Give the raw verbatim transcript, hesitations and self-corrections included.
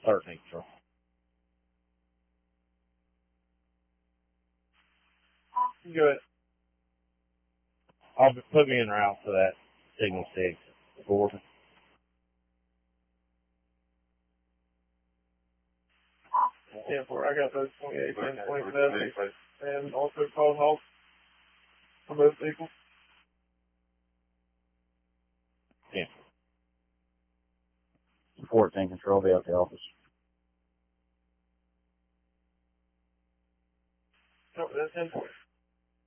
thirteen control. Good. I'll be, put me in route for that signal six. Four. ten four, I got those twenty-eight and twenty-seven. And also call halt for both vehicles. Yeah. fourteen control, be at the office.